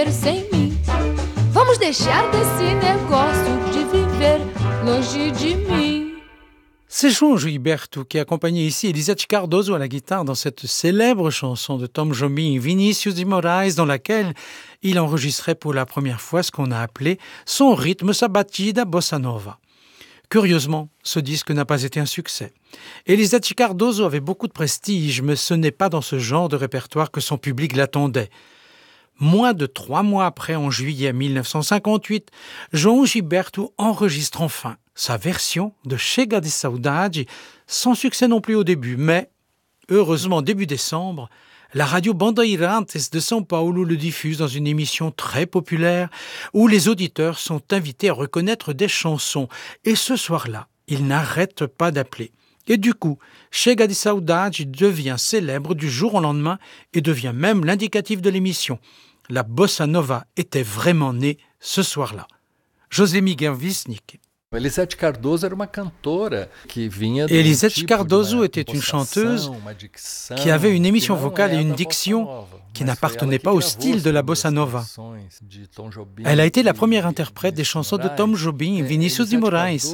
sem mim. Vamos deixar desse negócio de viver longe de mim. C'est João Gilberto qui accompagnait ici Elisete Cardoso à la guitare dans cette célèbre chanson de Tom Jobim, Vinícius de Moraes, dans laquelle il enregistrait pour la première fois ce qu'on a appelé son rythme, sa batida bossa nova. Curieusement, ce disque n'a pas été un succès. Elisete Cardoso avait beaucoup de prestige, mais ce n'est pas dans ce genre de répertoire que son public l'attendait. Moins de 3 mois après, en juillet 1958, João Gilberto enregistre enfin sa version de Chega de Saudade, sans succès non plus au début, mais, heureusement début décembre, la radio Bandeirantes de São Paulo le diffuse dans une émission très populaire où les auditeurs sont invités à reconnaître des chansons. Et ce soir-là, ils n'arrêtent pas d'appeler. Et du coup, Chega de Saudade devient célèbre du jour au lendemain et devient même l'indicatif de l'émission. La bossa nova était vraiment née ce soir-là. José Miguel Wisnik. Elisete Cardoso era uma cantora que vinha de Elisete Cardoso était une chanteuse qui avait une émission vocale et une diction qui n'appartenaient pas au style de la bossa nova. Elle a été la première interprète des chansons de Tom Jobim, Vinícius de Moraes.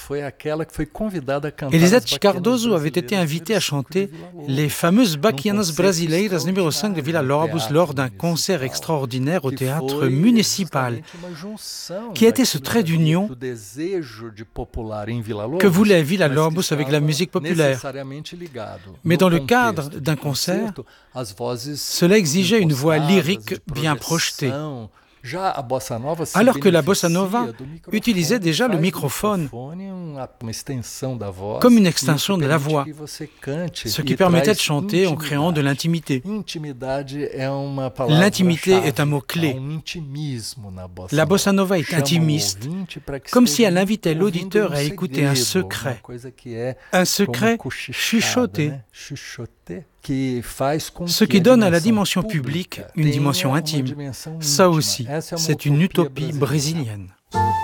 Elisete Cardoso avait été invitée à chanter les fameuses Baquianas Brasileiras numéro 5 de Villa-Lobos lors d'un concert extraordinaire au théâtre municipal, qui était ce trait d'union que voulait Villa-Lobos avec la musique populaire. Mais dans le cadre d'un concert, cela exigeait une voix lyrique bien projetée. Alors que la bossa nova utilisait déjà le microphone comme une extension de la voix, ce qui permettait de chanter en créant de l'intimité. L'intimité est un mot-clé. La bossa nova est intimiste, comme si elle invitait l'auditeur à écouter un secret chuchoté, ce qui donne à la dimension publique une dimension intime. Ça aussi, c'est une utopie brésilienne.